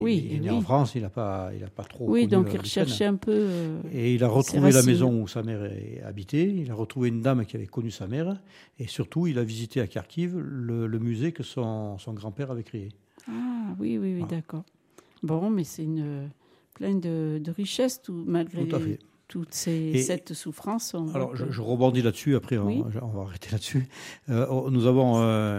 Oui, il est né en France, il n'a pas trop Oui, connu donc il l'Ukraine. recherchait un peu Et il a ses retrouvé la racines. maison où sa mère habitait, il a retrouvé une dame qui avait connu sa mère, et surtout, il a visité à Kharkiv le musée que son grand-père avait créé. Ah, oui, Voilà. d'accord. Bon, mais c'est plein de richesses, Tout à malgré fait. toutes Et cette souffrance. On voit alors, que... je rebondis là-dessus, après Oui, on va arrêter là-dessus. Nous avons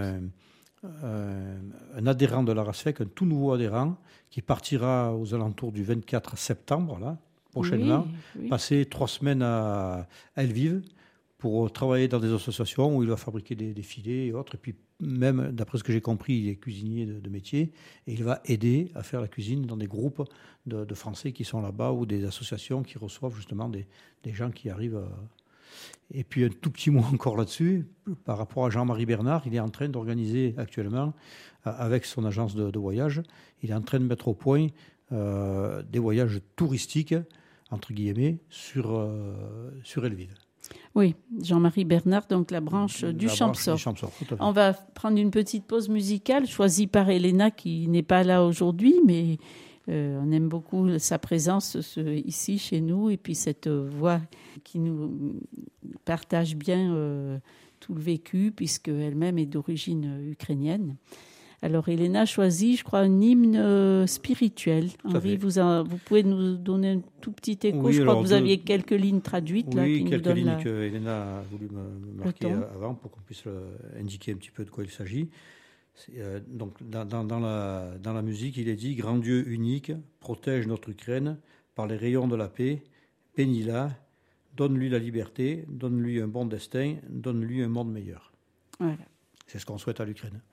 un adhérent de la RASFEC, un tout nouveau adhérent, qui partira aux alentours du 24 septembre, là, prochainement, oui, oui. passer 3 semaines à Lviv pour travailler dans des associations où il va fabriquer des filets et autres. Et puis même, d'après ce que j'ai compris, il est cuisinier de métier et il va aider à faire la cuisine dans des groupes de Français qui sont là-bas ou des associations qui reçoivent justement des gens qui arrivent. Et puis un tout petit mot encore là-dessus, par rapport à Jean-Marie Bernard, il est en train d'organiser actuellement, avec son agence de voyage, il est en train de mettre au point des voyages touristiques, entre guillemets, sur Lviv. Oui, Jean-Marie Bernard, donc la branche du La branche du Champsort. Champsort, tout à fait. On va prendre une petite pause musicale choisie par Elena qui n'est pas là aujourd'hui, mais on aime beaucoup sa présence ici chez nous et puis cette voix qui nous partage bien tout le vécu puisque elle-même est d'origine ukrainienne. Alors Elena choisit, je crois, un hymne spirituel. Tout à Henri, fait. vous pouvez nous donner un tout petit écho. Oui, Je crois que alors vous aviez quelques lignes traduites là qui nous quelques donnent lignes que Elena a voulu me le marquer ton. avant pour qu'on puisse indiquer un petit peu de quoi il s'agit. Donc, dans la musique, il est dit: Grand Dieu unique, protège notre Ukraine par les rayons de la paix, bénis-la, donne-lui la liberté, donne-lui un bon destin, donne-lui un monde meilleur. Voilà. C'est ce qu'on souhaite à l'Ukraine.